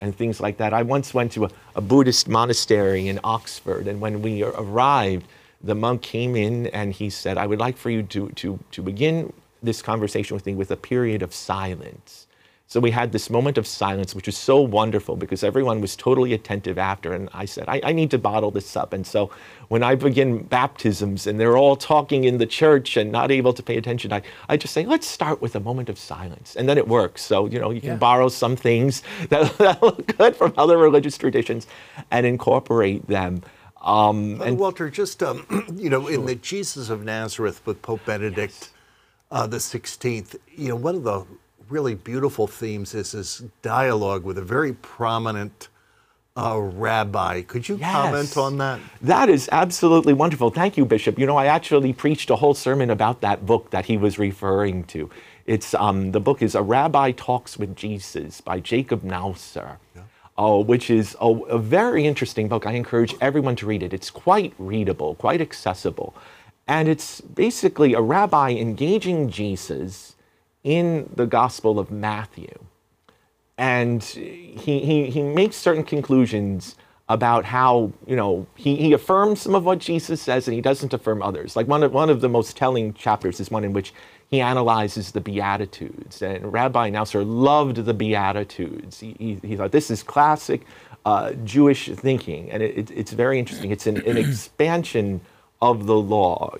and things like that. I once went to a Buddhist monastery in Oxford, and when we arrived, the monk came in and he said, I would like for you to begin this conversation with me with a period of silence. So we had this moment of silence, which was so wonderful because everyone was totally attentive after. And I said, I need to bottle this up. And so when I begin baptisms and they're all talking in the church and not able to pay attention, I just say, let's start with a moment of silence. And then it works. So, you can borrow some things that look good from other religious traditions and incorporate them. And Walter, just, in the Jesus of Nazareth with Pope Benedict the 16th, one of the really beautiful themes is this dialogue with a very prominent rabbi. Could you comment on that? That is absolutely wonderful. Thank you, Bishop. I actually preached a whole sermon about that book that he was referring to. It's the book is A Rabbi Talks with Jesus by Jacob Nausser, which is a very interesting book. I encourage everyone to read it. It's quite readable, quite accessible. And it's basically a rabbi engaging Jesus in the Gospel of Matthew. And he makes certain conclusions about how, he affirms some of what Jesus says and he doesn't affirm others. Like one of the most telling chapters is one in which he analyzes the Beatitudes. And Rabbi Nausser loved the Beatitudes. He thought this is classic Jewish thinking. And it's very interesting. It's an expansion of the law,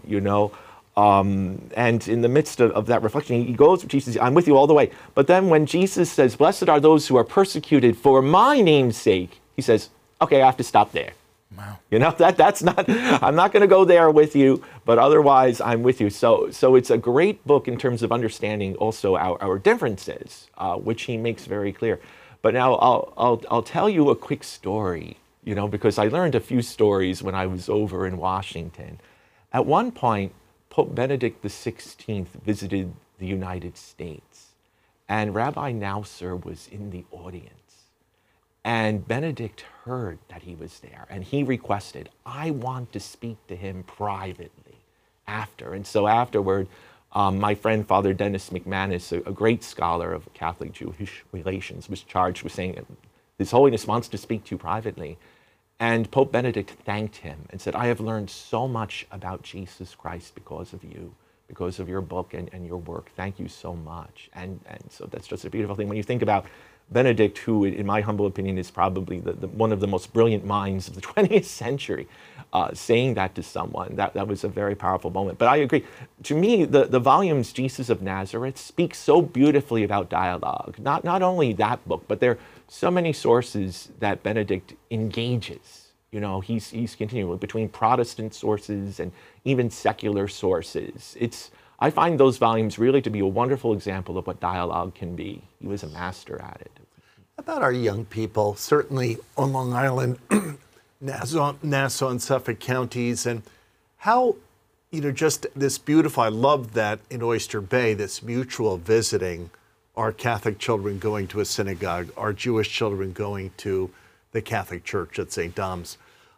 and in the midst of that reflection, he goes with Jesus, I'm with you all the way. But then when Jesus says, blessed are those who are persecuted for my name's sake, he says, okay, I have to stop there. Wow. That's not, I'm not going to go there with you, but otherwise I'm with you. So it's a great book in terms of understanding also our differences, which he makes very clear. But now I'll tell you a quick story, because I learned a few stories when I was over in Washington. At one point, Pope Benedict XVI visited the United States, and Rabbi Nausser was in the audience. And Benedict heard that he was there, and he requested, I want to speak to him privately after. And so afterward, my friend, Father Dennis McManus, a great scholar of Catholic-Jewish relations, was charged with saying, His Holiness wants to speak to you privately. And Pope Benedict thanked him and said, I have learned so much about Jesus Christ because of you, because of your book and your work. Thank you so much. And so that's just a beautiful thing. When you think about Benedict, who in my humble opinion is probably one of the most brilliant minds of the 20th century, saying that to someone, that was a very powerful moment. But I agree. To me, the volumes Jesus of Nazareth speak so beautifully about dialogue. Not only that book, but there are so many sources that Benedict engages. He's continuing between Protestant sources and even secular sources. I find those volumes really to be a wonderful example of what dialogue can be. He was a master at it. About our young people, certainly on Long Island, Nassau and Suffolk counties, and how, just this beautiful, I love that in Oyster Bay, this mutual visiting, our Catholic children going to a synagogue, our Jewish children going to the Catholic Church at St. Dom's.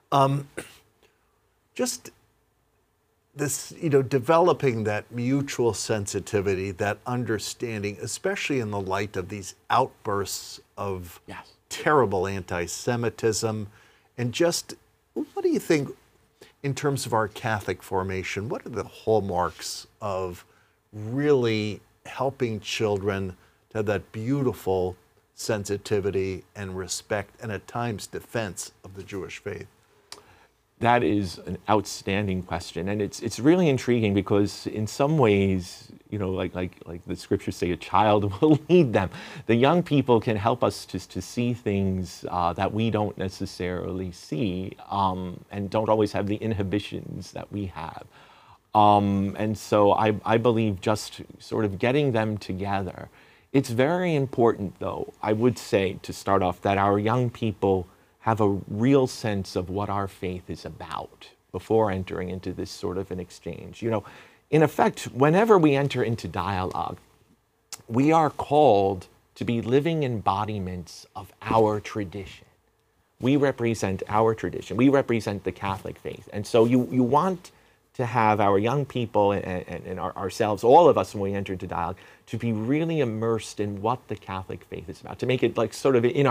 Just this, developing that mutual sensitivity, that understanding, especially in the light of these outbursts of terrible anti-Semitism. And just, what do you think in terms of our Catholic formation? What are the hallmarks of really helping children to have that beautiful sensitivity and respect and at times defense of the Jewish faith? That is an outstanding question, and it's really intriguing because in some ways, like the scriptures say, a child will lead them. The young people can help us to see things that we don't necessarily see, and don't always have the inhibitions that we have. And so I believe just sort of getting them together. It's very important, though, I would say, to start off, that our young people have a real sense of what our faith is about before entering into this sort of an exchange. In effect, whenever we enter into dialogue, we are called to be living embodiments of our tradition. We represent our tradition. We represent the Catholic faith. And so you want to have our young people and ourselves, all of us when we enter into dialogue, to be really immersed in what the Catholic faith is about, to make it like sort of in our